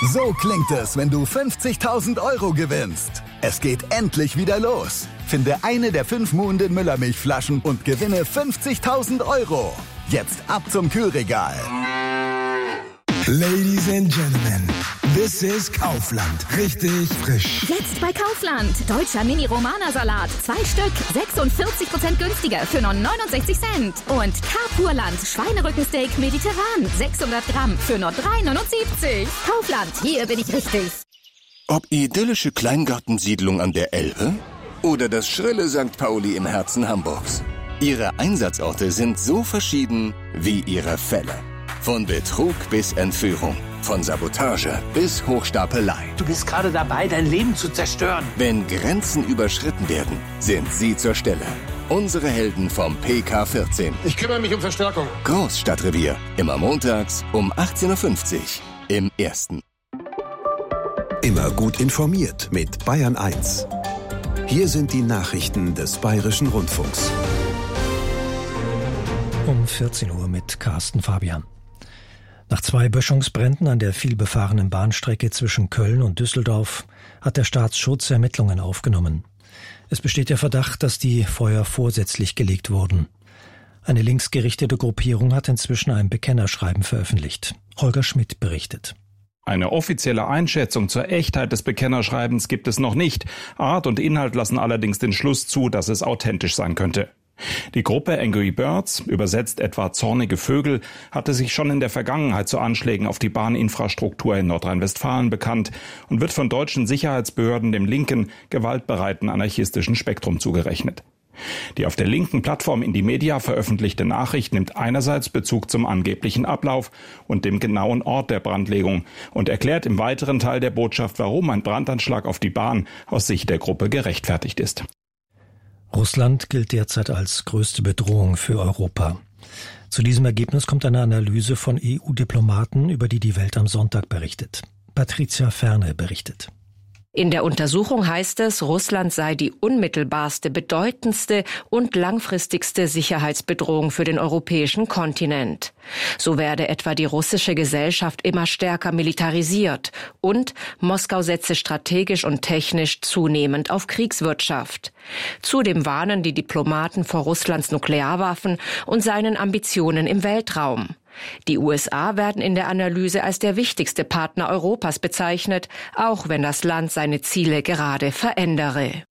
So klingt es, wenn du 50.000 € gewinnst. Es geht endlich wieder los. Finde eine der 5 Muhnden Müllermilchflaschen und gewinne 50.000 €. Jetzt ab zum Kühlregal. Ladies and Gentlemen, this is Kaufland. Richtig frisch. Jetzt bei Kaufland. Deutscher Mini-Romana-Salat. 2 Stück. 46% günstiger für nur 69 Cent. Und Carpurland. Schweinerückensteak mediterran. 600 Gramm für nur 3,79. Kaufland. Hier bin ich richtig. Ob idyllische Kleingartensiedlung an der Elbe oder das schrille St. Pauli im Herzen Hamburgs. Ihre Einsatzorte sind so verschieden wie ihre Fälle. Von Betrug bis Entführung, von Sabotage bis Hochstapelei. Du bist gerade dabei, dein Leben zu zerstören. Wenn Grenzen überschritten werden, sind sie zur Stelle. Unsere Helden vom PK14. Ich kümmere mich um Verstärkung. Großstadtrevier. Immer montags um 18:50 Uhr im Ersten. Immer gut informiert mit Bayern 1. Hier sind die Nachrichten des Bayerischen Rundfunks. Um 14 Uhr mit Carsten Fabian. Nach 2 Böschungsbränden an der vielbefahrenen Bahnstrecke zwischen Köln und Düsseldorf hat der Staatsschutz Ermittlungen aufgenommen. Es besteht der Verdacht, dass die Feuer vorsätzlich gelegt wurden. Eine linksgerichtete Gruppierung hat inzwischen ein Bekennerschreiben veröffentlicht. Holger Schmidt berichtet. Eine offizielle Einschätzung zur Echtheit des Bekennerschreibens gibt es noch nicht. Art und Inhalt lassen allerdings den Schluss zu, dass es authentisch sein könnte. Die Gruppe Angry Birds, übersetzt etwa zornige Vögel, hatte sich schon in der Vergangenheit zu Anschlägen auf die Bahninfrastruktur in Nordrhein-Westfalen bekannt und wird von deutschen Sicherheitsbehörden dem linken, gewaltbereiten anarchistischen Spektrum zugerechnet. Die auf der linken Plattform Indymedia veröffentlichte Nachricht nimmt einerseits Bezug zum angeblichen Ablauf und dem genauen Ort der Brandlegung und erklärt im weiteren Teil der Botschaft, warum ein Brandanschlag auf die Bahn aus Sicht der Gruppe gerechtfertigt ist. Russland gilt derzeit als größte Bedrohung für Europa. Zu diesem Ergebnis kommt eine Analyse von EU-Diplomaten, über die die Welt am Sonntag berichtet. Patricia Ferne berichtet. In der Untersuchung heißt es, Russland sei die unmittelbarste, bedeutendste und langfristigste Sicherheitsbedrohung für den europäischen Kontinent. So werde etwa die russische Gesellschaft immer stärker militarisiert und Moskau setze strategisch und technisch zunehmend auf Kriegswirtschaft. Zudem warnen die Diplomaten vor Russlands Nuklearwaffen und seinen Ambitionen im Weltraum. Die USA werden in der Analyse als der wichtigste Partner Europas bezeichnet, auch wenn das Land seine Ziele gerade verändere.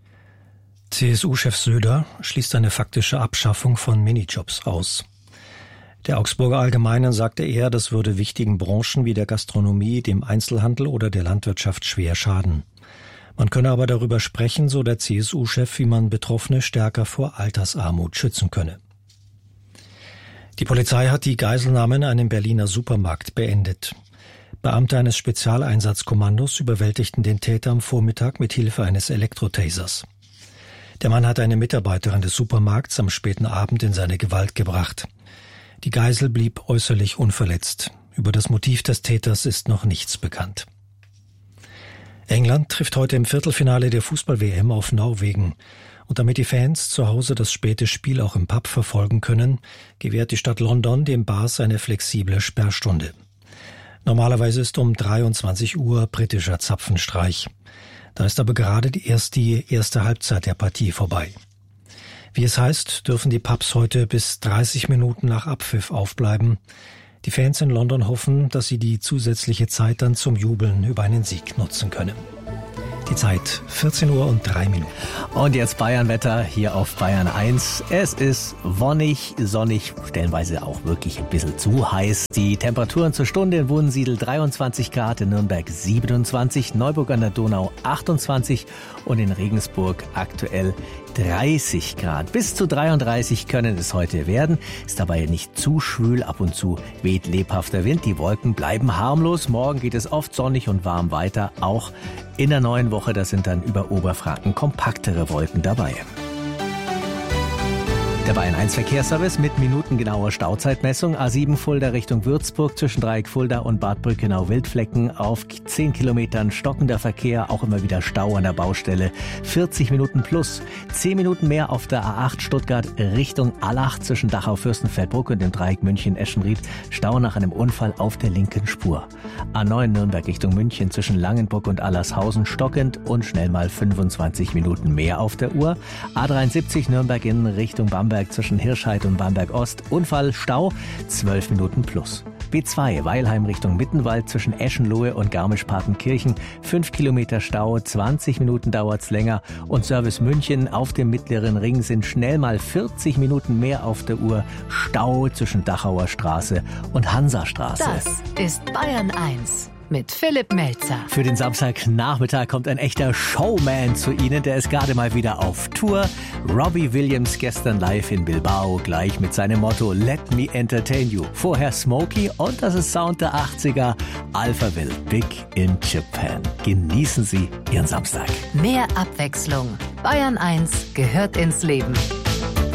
CSU-Chef Söder schließt eine faktische Abschaffung von Minijobs aus. Der Augsburger Allgemeinen sagte er, das würde wichtigen Branchen wie der Gastronomie, dem Einzelhandel oder der Landwirtschaft schwer schaden. Man könne aber darüber sprechen, so der CSU-Chef, wie man Betroffene stärker vor Altersarmut schützen könne. Die Polizei hat die Geiselnahme in einem Berliner Supermarkt beendet. Beamte eines Spezialeinsatzkommandos überwältigten den Täter am Vormittag mit Hilfe eines Elektrotasers. Der Mann hat eine Mitarbeiterin des Supermarkts am späten Abend in seine Gewalt gebracht. Die Geisel blieb äußerlich unverletzt. Über das Motiv des Täters ist noch nichts bekannt. England trifft heute im Viertelfinale der Fußball-WM auf Norwegen. Und damit die Fans zu Hause das späte Spiel auch im Pub verfolgen können, gewährt die Stadt London den Bars eine flexible Sperrstunde. Normalerweise ist um 23 Uhr britischer Zapfenstreich. Da ist aber gerade erst die erste Halbzeit der Partie vorbei. Wie es heißt, dürfen die Pubs heute bis 30 Minuten nach Abpfiff aufbleiben. Die Fans in London hoffen, dass sie die zusätzliche Zeit dann zum Jubeln über einen Sieg nutzen können. Die Zeit 14 Uhr und 3 Minuten. Und jetzt Bayernwetter hier auf Bayern 1. Es ist wonnig, sonnig, stellenweise auch wirklich ein bisschen zu heiß. Die Temperaturen zur Stunde in Wunsiedel 23 Grad, in Nürnberg 27, Neuburg an der Donau 28 und in Regensburg aktuell 30 Grad. Bis zu 33 können es heute werden. Ist dabei nicht zu schwül, ab und zu weht lebhafter Wind. Die Wolken bleiben harmlos. Morgen geht es oft sonnig und warm weiter. Auch in der neuen Woche, da sind dann über Oberfranken kompaktere Wolken dabei. Der Bayern 1 Verkehrsservice mit minutengenauer Stauzeitmessung. A7 Fulda Richtung Würzburg zwischen Dreieck Fulda und Bad Brückenau-Wildflecken auf 10 Kilometern stockender Verkehr, auch immer wieder Stau an der Baustelle. 40 Minuten plus, 10 Minuten mehr auf der A8 Stuttgart Richtung Allach zwischen Dachau-Fürstenfeldbruck und dem Dreieck München-Eschenried. Stau nach einem Unfall auf der linken Spur. A9 Nürnberg Richtung München zwischen Langenburg und Allershausen stockend und schnell mal 25 Minuten mehr auf der Uhr. A73 Nürnberg in Richtung Bamberg zwischen Hirscheid und Bamberg Ost. Unfall, Stau, 12 Minuten plus. B2 Weilheim Richtung Mittenwald zwischen Eschenlohe und Garmisch-Partenkirchen. 5 Kilometer Stau, 20 Minuten dauert's länger. Und Service München auf dem Mittleren Ring sind schnell mal 40 Minuten mehr auf der Uhr. Stau zwischen Dachauer Straße und Hansastraße. Das ist Bayern 1 mit Philipp Melzer. Für den Samstagnachmittag kommt ein echter Showman zu Ihnen. Der ist gerade mal wieder auf Tour. Robbie Williams gestern live in Bilbao, gleich mit seinem Motto Let me entertain you. Vorher Smokey und das ist Sound der 80er. Alphaville, Big in Japan. Genießen Sie Ihren Samstag. Mehr Abwechslung. Bayern 1 gehört ins Leben.